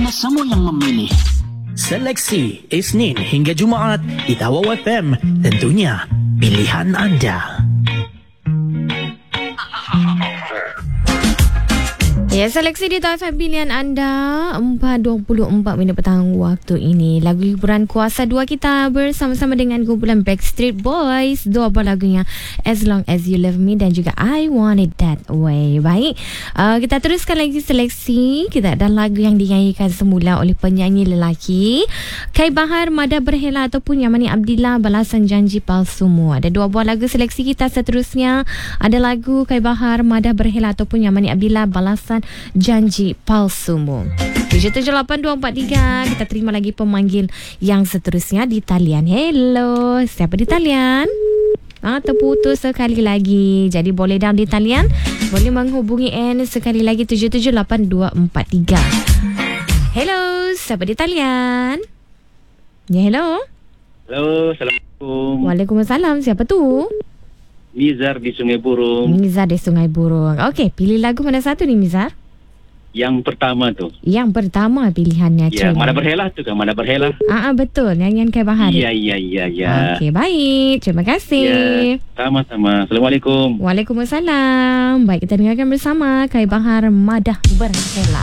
Semua yang memilih. Seleksi Isnin hingga Jumaat di Tawau FM. Tentunya pilihan anda. Ya, seleksi di Tawau FM pilihan anda 4.24 minit petang waktu ini. Lagu hiburan kuasa 2 kita bersama-sama dengan kumpulan Backstreet Boys. Dua buah lagunya As Long As You Love Me dan juga I Want It That Way. Baik, kita teruskan lagi seleksi. Kita ada lagu yang dinyanyikan semula oleh penyanyi lelaki Kai Bahar, Mada Berhela ataupun Yamani Abdillah, Balasan Janji Palsumu. Ada dua buah lagu seleksi kita seterusnya. Ada lagu Kai Bahar, Mada Berhela ataupun Yamani Abdillah, Balasan Janji Palsumu. 778243. Kita terima lagi pemanggil yang seterusnya di talian. Hello, siapa di talian? Terputus sekali lagi. Jadi boleh down di talian, boleh menghubungi N sekali lagi 778243. Hello, siapa di talian? Ya, hello. Halo, Assalamualaikum. Waalaikumsalam. Siapa tu? Mizar di Sungai Burung. Mizar di Sungai Burung. Okey, pilih lagu mana satu ni, Mizar? Yang pertama tu. Yang pertama pilihannya. Ya, Mada Berhela tu kan, Mada Berhela. Betul, nyanyian Kai Bahar. Ya. Okey, baik. Terima kasih. Ya, sama-sama. Assalamualaikum. Waalaikumsalam. Baik, kita dengarkan bersama Kai Bahar, Mada Berhela.